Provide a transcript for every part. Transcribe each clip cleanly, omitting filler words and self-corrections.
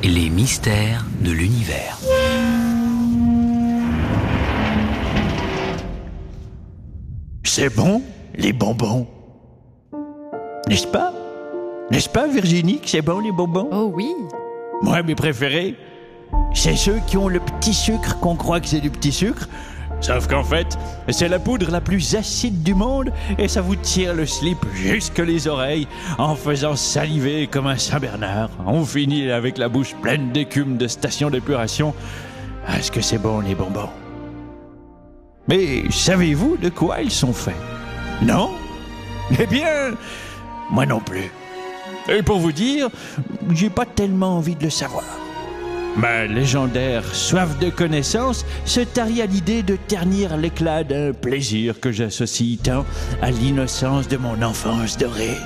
Les mystères de l'univers. C'est bon, les bonbons. N'est-ce pas? N'est-ce pas, Virginie, que c'est bon, les bonbons? Oh oui. Moi, mes préférés, c'est ceux qui ont le petit sucre qu'on croit que c'est du petit sucre. Sauf qu'en fait, c'est la poudre la plus acide du monde et ça vous tire le slip jusque les oreilles en faisant saliver comme un Saint-Bernard. On finit avec la bouche pleine d'écume de station d'épuration. Ah, est-ce que c'est bon, les bonbons? Mais savez-vous de quoi ils sont faits? Non? Eh bien, moi non plus. Et pour vous dire, j'ai pas tellement envie de le savoir. Ma légendaire soif de connaissance se tarit à l'idée de ternir l'éclat d'un plaisir que j'associe tant à l'innocence de mon enfance dorée.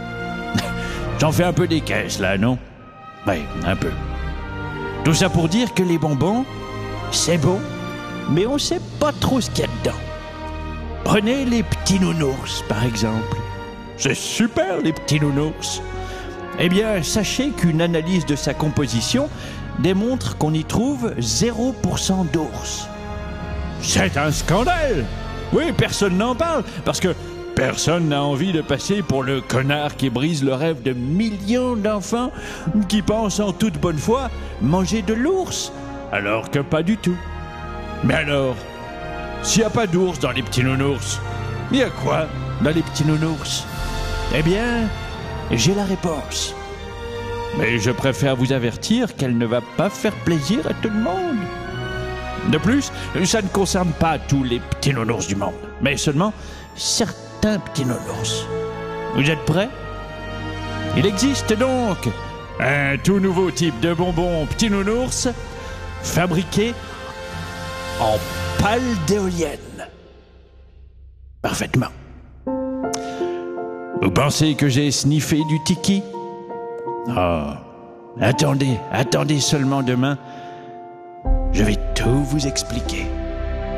J'en fais un peu des caisses, là, non? Oui, un peu. Tout ça pour dire que les bonbons, c'est bon, mais on sait pas trop ce qu'il y a dedans. Prenez les petits nounours, par exemple. C'est super, les petits nounours. Eh bien, sachez qu'une analyse de sa composition démontre qu'on y trouve 0% d'ours. C'est un scandale! Oui, personne n'en parle, parce que personne n'a envie de passer pour le connard qui brise le rêve de millions d'enfants qui pensent en toute bonne foi manger de l'ours, alors que pas du tout. Mais alors, s'il n'y a pas d'ours dans les petits nounours, il y a quoi dans les petits nounours? Eh bien, j'ai la réponse. Mais je préfère vous avertir qu'elle ne va pas faire plaisir à tout le monde. De plus, ça ne concerne pas tous les petits nounours du monde, mais seulement certains petits nounours. Vous êtes prêts? Il existe donc un tout nouveau type de bonbon petit nounours fabriqué en pale d'éolienne. Parfaitement. Vous pensez que j'ai sniffé du tiki? Oh, attendez seulement demain. Je vais tout vous expliquer.